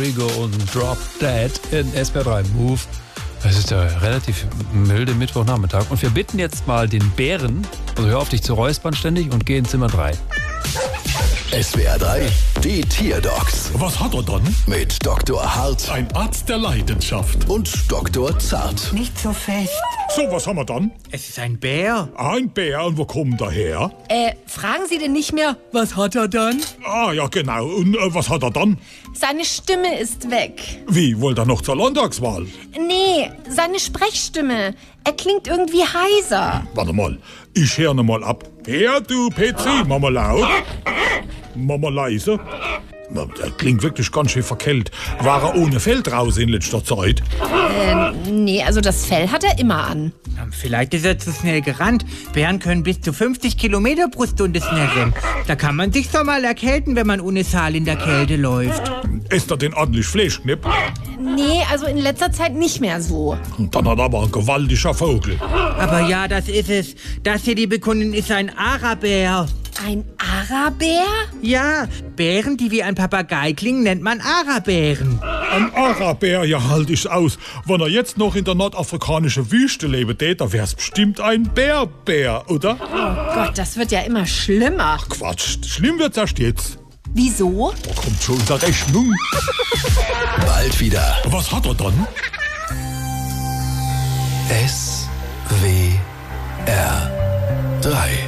Rodrigo und Drop Dead in SWR3 Move. Es ist der relativ milde Mittwochnachmittag und wir bitten jetzt mal den Bären, also hör auf dich zu räuspern ständig und geh in Zimmer 3. SWR 3, die Tierdocs Was hat er dann? mit Dr. Hart Ein Arzt der Leidenschaft. und Dr. Zart. Nicht so fest. So, was haben wir dann? Es ist ein Bär. Ein Bär, und wo kommt er her? Fragen Sie denn nicht mehr, was hat er dann? Ah, ja genau. Und was hat er dann? Seine Stimme ist weg. Wie, wollt er noch zur Landtagswahl? Nee, seine Sprechstimme. Er klingt irgendwie heiser. Warte mal, ich hör mal ab. Ja, du PC, mach mal laut. Mach mal leise. Na, der klingt wirklich ganz schön verkällt. War er ohne Fell draußen in letzter Zeit? Nee, also das Fell hat er immer an. Vielleicht ist er zu schnell gerannt. Bären können bis zu 50 Kilometer pro Stunde schnell rennen. Da kann man sich doch mal erkälten, wenn man ohne Schal in der Kälte läuft. Ist er denn ordentlich Fleischknipp? Nee, also in letzter Zeit nicht mehr so. Dann hat er aber ein gewaltiger Vogel. Aber ja, das ist es. Das hier, liebe Kunden, ist ein Arabär. Ein Arabär? Ja, Bären, die wie ein Papagei klingen, nennt man Arabären. Ein Arabär, ja halt ich's aus. Wenn er jetzt noch in der nordafrikanischen Wüste leben tät, da wär's bestimmt ein Bärbär, oder? Oh Gott, das wird ja immer schlimmer. Quatsch, schlimm wird's erst jetzt. Wieso? Da kommt schon unsere Rechnung. Bald wieder. Was hat er dann? SWR 3